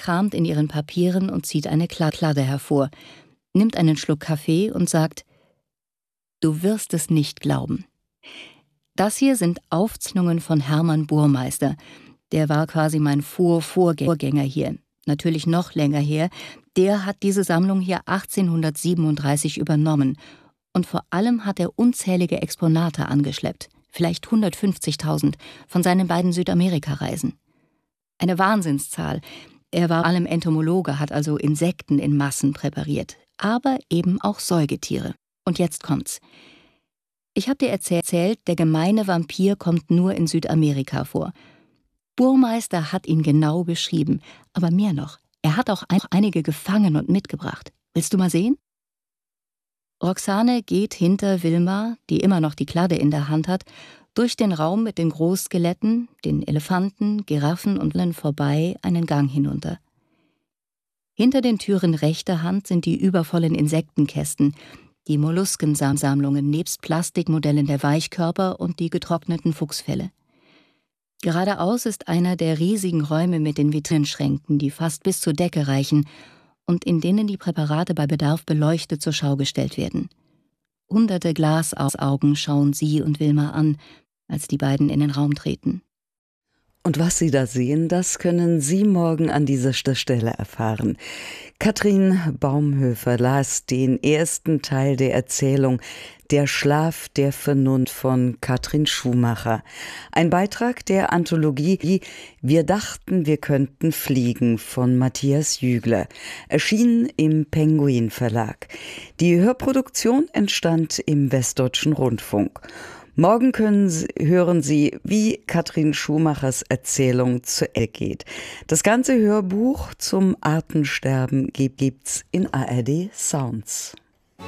kramt in ihren Papieren und zieht eine Kladde hervor, nimmt einen Schluck Kaffee und sagt: »Du wirst es nicht glauben. Das hier sind Aufzeichnungen von Hermann Burmeister. Der war quasi mein Vorgänger hier, natürlich noch länger her. Der hat diese Sammlung hier 1837 übernommen. Und vor allem hat er unzählige Exponate angeschleppt, vielleicht 150.000 von seinen beiden Südamerika-Reisen. Eine Wahnsinnszahl. Er war vor allem Entomologe, hat also Insekten in Massen präpariert, aber eben auch Säugetiere. Und jetzt kommt's. Ich habe dir erzählt, der gemeine Vampir kommt nur in Südamerika vor. Burmeister hat ihn genau beschrieben, aber mehr noch, er hat auch einige gefangen und mitgebracht. Willst du mal sehen?« Roxane geht hinter Wilma, die immer noch die Kladde in der Hand hat, durch den Raum mit den Großskeletten, den Elefanten, Giraffen und Lillen vorbei einen Gang hinunter. Hinter den Türen rechter Hand sind die übervollen Insektenkästen, die Molluskensammlungen nebst Plastikmodellen der Weichkörper und die getrockneten Fuchsfelle. Geradeaus ist einer der riesigen Räume mit den Vitrinenschränken, die fast bis zur Decke reichen und in denen die Präparate bei Bedarf beleuchtet zur Schau gestellt werden. Hunderte Glasaugen schauen sie und Wilma an, als die beiden in den Raum treten. Und was Sie da sehen, das können Sie morgen an dieser Stelle erfahren. Katrin Baumhöfer las den ersten Teil der Erzählung »Der Schlaf der Vernunft« von Katrin Schumacher. Ein Beitrag der Anthologie »Wir dachten, wir könnten fliegen« von Matthias Jügler, erschienen im Penguin Verlag. Die Hörproduktion entstand im Westdeutschen Rundfunk. Morgen hören Sie, wie Katrin Schumachers Erzählung zu Ende geht. Das ganze Hörbuch zum Artensterben gibt's in ARD Sounds.